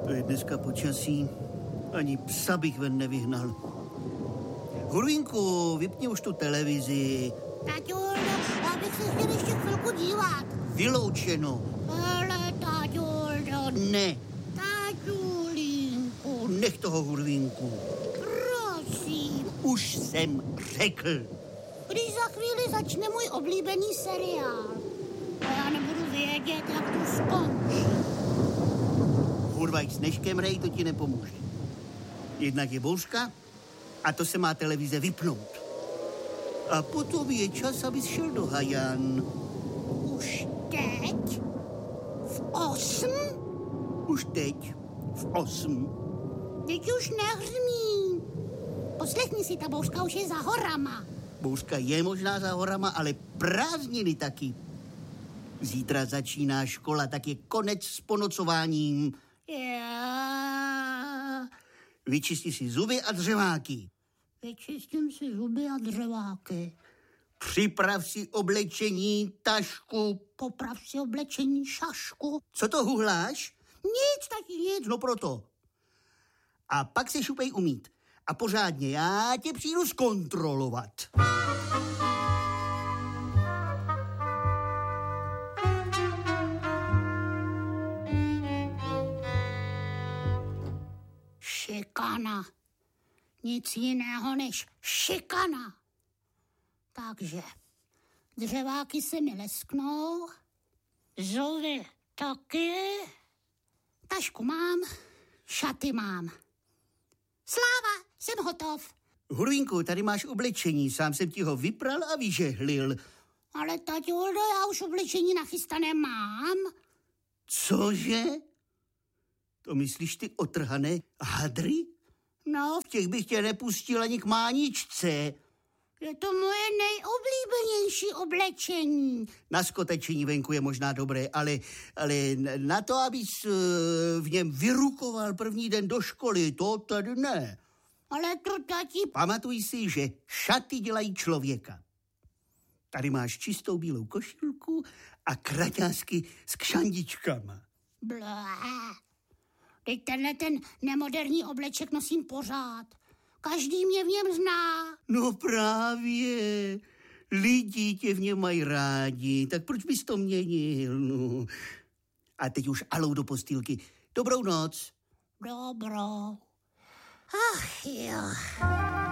To je dneska počasí. Ani psa bych ven nevyhnal. Hurvínku, vypni už tu televizi. Taťuldo, já bych se chtěl ještě chvilku dívat. Vyloučeno. Ale taťuldo. Ne. Taťulínku. Nech toho, Hurvínku. Prosím. Už jsem řekl. Když za chvíli začne můj oblíbený seriál. A já nebudu vědět, jak to skončí. Hurvaj s Neškem, Rej, to ti nepomůže. Jednak je bouřka a to se má televize vypnout. A potom je čas, abys šel do Hajan. Už teď? V 8? Už teď. V 8. Teď už nehřmí. Poslechni si, ta bouřka už je za horama. Bouřka je možná za horama, ale prázdniny taky. Zítra začíná škola, tak je konec s ponocováním. Já... Vyčisti si zuby a dřeváky. Vyčistím si zuby a dřeváky. Připrav si oblečení, tašku. Poprav si oblečení, šašku. Co to huhláš? Nic, taky nic. No proto. A pak se šupej umýt. A pořádně, já tě přijdu zkontrolovat. Šikana. Nic jiného než šikana. Takže dřeváky se mi lesknou, zuby taky, tašku mám, šaty mám. Sláva, jsem hotov. Hurvínku, tady máš oblečení, sám jsem ti ho vypral a vyžehlil. Ale taťuldo, já už oblečení nachystané mám. Cože? To myslíš ty otrhané hadry? No, V těch bych tě nepustil ani k máničce. je to moje nejoblíbenější oblečení. Na skotečení venku je možná dobré, ale na to, abys v něm vyrukoval první den do školy, to tady ne. Ale to, tati... Pamatuj si, že šaty dělají člověka. Tady máš čistou bílou košilku a kraťásky s kšandičkama. Blé. Teď tenhle ten nemoderní obleček nosím pořád. Každý mě v něm zná. No právě. Lidi tě v něm mají rádi, tak proč bys to měnil? No. A teď už alou do postýlky. Dobrou noc. Dobrou. Ach jo.